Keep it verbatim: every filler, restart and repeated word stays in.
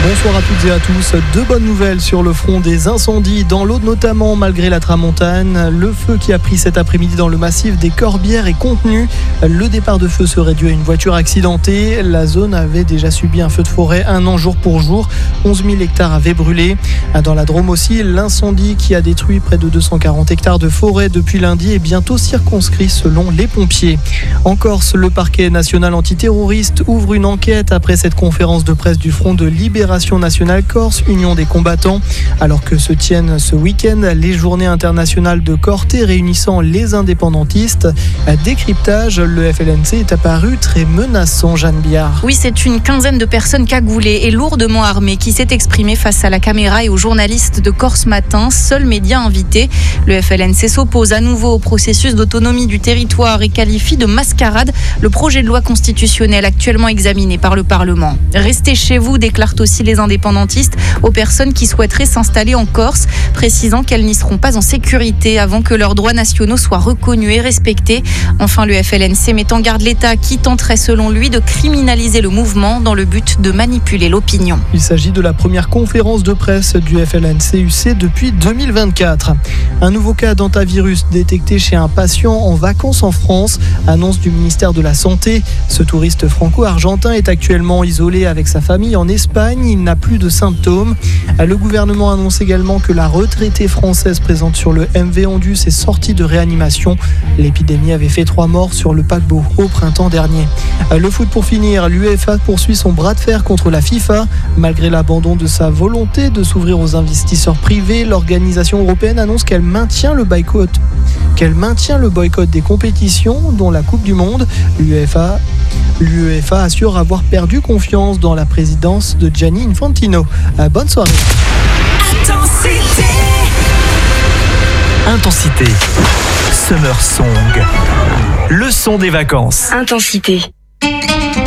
Bonsoir à toutes et à tous. Deux bonnes nouvelles sur le front des incendies dans l'Aude, notamment malgré la tramontane. Le feu qui a pris cet après-midi dans le massif des Corbières est contenu. Le départ de feu serait dû à une voiture accidentée. La zone avait déjà subi un feu de forêt un an jour pour jour. onze mille hectares avaient brûlé. Dans la Drôme aussi, l'incendie qui a détruit près de deux cent quarante hectares de forêt depuis lundi est bientôt circonscrit selon les pompiers. En Corse, le parquet national antiterroriste ouvre une enquête après cette conférence de presse du Front de Libération nationale Corse, Union des combattants. Alors que se tiennent ce week-end les journées internationales de Corté réunissant les indépendantistes. À décryptage, le F L N C est apparu très menaçant, Jeanne Biard. Oui, c'est une quinzaine de personnes cagoulées et lourdement armées qui s'est exprimée face à la caméra et aux journalistes de Corse Matin, seul média invité. Le F L N C s'oppose à nouveau au processus d'autonomie du territoire et qualifie de mascarade le projet de loi constitutionnel actuellement examiné par le Parlement. Restez chez vous, déclarent aussi les indépendantistes aux personnes qui souhaiteraient s'installer en Corse, précisant qu'elles n'y seront pas en sécurité avant que leurs droits nationaux soient reconnus et respectés. Enfin, le F L N C met en garde l'État qui tenterait selon lui de criminaliser le mouvement dans le but de manipuler l'opinion. Il s'agit de la première conférence de presse du F L N C U C depuis deux mille vingt-quatre. Un nouveau cas d'hantavirus détecté chez un patient en vacances en France, annonce du ministère de la Santé. Ce touriste franco-argentin est actuellement isolé avec sa famille en Espagne. Il n'a plus de symptômes. Le gouvernement annonce également que la retraitée française présente sur le M V Ondus est sortie de réanimation. L'épidémie avait fait trois morts sur le paquebot au printemps dernier. Le foot pour finir, l'UEFA poursuit son bras de fer contre la FIFA. Malgré l'abandon de sa volonté de s'ouvrir aux investisseurs privés, l'organisation européenne annonce qu'elle maintient le boycott, qu'elle maintient le boycott des compétitions, dont la Coupe du Monde. L'UEFA L'UEFA assure avoir perdu confiance dans la présidence de Gianni Infantino. Euh, bonne soirée. Intensité. Intensité. Summer Song. Le son des vacances. Intensité.